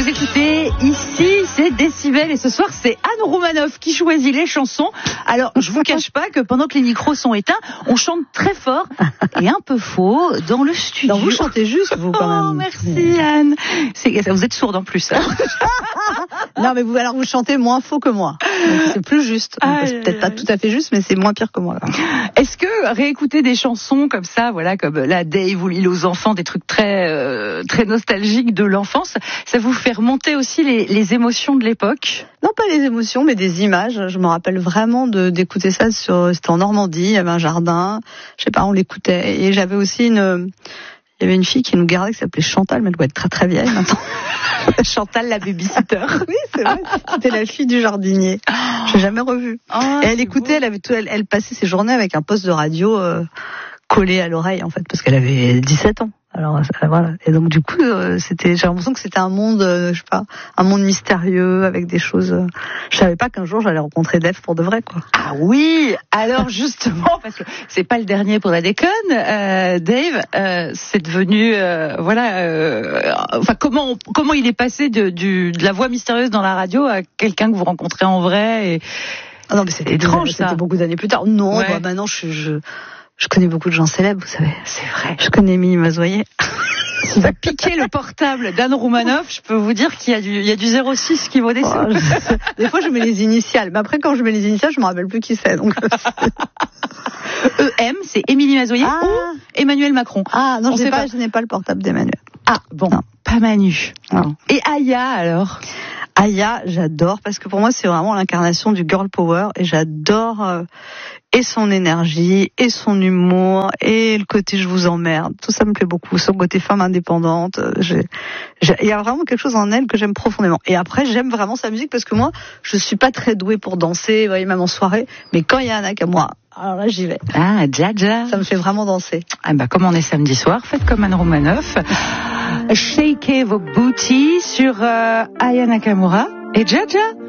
Vous écoutez, ici c'est Décibel et ce soir c'est Anne Roumanoff qui choisit les chansons. Alors je vous cache pas que pendant que les micros sont éteints, on chante très fort et un peu faux dans le studio. Non, vous chantez juste vous quand même. Oh merci Anne. Vous êtes sourde en plus. Hein. Non mais vous chantez moins faux que moi. Donc, c'est plus juste. C'est peut-être pas tout à fait juste mais c'est moins pire que moi. Là. Est-ce que réécouter des chansons comme ça, voilà, comme la Dave ou l'île aux enfants, des trucs très très nostalgiques de l'enfance, ça vous fait remonter aussi les émotions de l'époque? Non, pas les émotions, mais des images. Je me rappelle vraiment d'écouter ça c'était en Normandie, il y avait un jardin, je sais pas, on l'écoutait. Et j'avais aussi il y avait une fille qui nous gardait qui s'appelait Chantal, mais elle doit être très très vieille maintenant. Chantal la babysitter. Oui, c'est vrai, c'était la fille du jardinier. Je l'ai jamais revue. Oh, et elle écoutait, elle passait ses journées avec un poste de radio collé à l'oreille en fait, parce qu'elle avait 17 ans. Alors voilà. Et donc du coup, j'ai l'impression que c'était un monde, je sais pas, un monde mystérieux avec des choses. Je savais pas qu'un jour j'allais rencontrer Dave pour de vrai, quoi. Ah oui. Alors justement, parce que c'est pas le dernier pour la déconne, Dave, c'est devenu, enfin comment il est passé de la voix mystérieuse dans la radio à quelqu'un que vous rencontrez en vrai et... Ah non, mais c'était étrange, ça. C'était beaucoup d'années plus tard. Non, ouais. Maintenant je connais beaucoup de gens célèbres, vous savez. C'est vrai. Je connais Émilie Mazoyer. Si vous piquez le portable d'Anne Roumanoff, je peux vous dire qu'il y a du 06 qui vaut des sous. Des fois, je mets les initiales. Mais après, quand je mets les initiales, je me rappelle plus qui c'est. Donc... EM, c'est Émilie Mazoyer ou Emmanuel Macron. Ah, non, je n'ai pas le portable d'Emmanuel. Ah, bon. Non. Pas Manu. Non. Et Aya, alors? Aya, j'adore, parce que pour moi, c'est vraiment l'incarnation du girl power, et j'adore et son énergie, et son humour, et le côté je vous emmerde. Tout ça me plaît beaucoup. Son côté femme indépendante. Il y a vraiment quelque chose en elle que j'aime profondément. Et après, j'aime vraiment sa musique, parce que moi, je suis pas très douée pour danser, même en soirée, mais quand il y a un Nakamura, alors là, j'y vais. Ah, Dja. Ça me fait vraiment danser. Ah bah, comme on est samedi soir, faites comme Anne Roumanoff. Shakez vos booties sur Aya Nakamura et Dja.